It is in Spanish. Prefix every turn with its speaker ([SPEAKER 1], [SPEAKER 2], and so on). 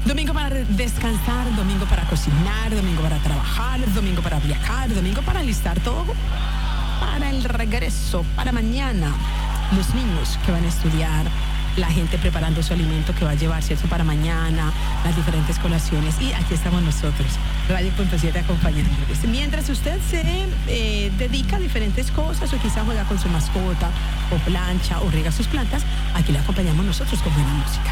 [SPEAKER 1] Domingo para descansar, domingo para cocinar, domingo para trabajar, domingo para viajar, domingo para alistar todo para el regreso, para mañana. Los niños que van a estudiar, la gente preparando su alimento que va a llevar, ¿cierto?, para mañana, las diferentes colaciones. Y aquí estamos nosotros, Radio Punto 7, acompañándoles. Mientras usted se dedica a diferentes cosas, o quizá juega con su mascota, o plancha, o riega sus plantas, aquí le acompañamos nosotros con buena música.